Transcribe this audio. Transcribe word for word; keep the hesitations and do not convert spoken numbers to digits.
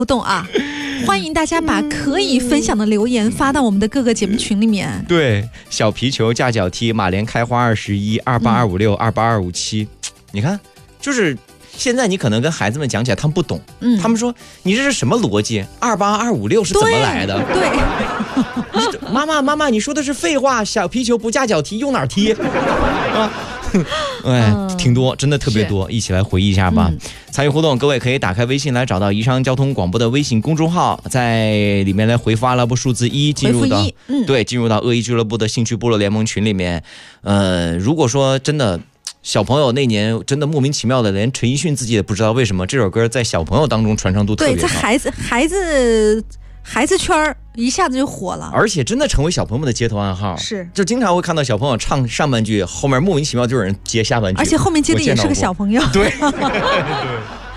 互动啊！欢迎大家把可以分享的留言发到我们的各个节目群里面。 对，小皮球、架脚踢、马莲开花二十一、二八二五六、二八二五七，你看，就是现在你可能跟孩子们讲起来，他们不懂，嗯，他们说你这是什么逻辑？二八二五六是怎么来的？ 对， 对妈妈妈妈，你说的是废话，小皮球不架脚踢，用哪儿踢？啊。哎，挺多，真的特别多，一起来回忆一下吧。嗯、参与互动，各位可以打开微信来找到宜昌交通广播的微信公众号，在里面来回复阿拉伯数字一，进入到、嗯、对，进入到恶意俱乐部的兴趣部落联盟群里面。呃，如果说真的小朋友那年真的莫名其妙的，连陈奕迅自己也不知道为什么这首歌在小朋友当中传唱度特别高， 对，在孩子孩子。孩子圈一下子就火了， 而且真的成为小朋友们的街头暗号。 是， 就经常会看到小朋友唱上半句，后面莫名其妙就有人接下半句， 而且后面接的也是个小朋友。 对。对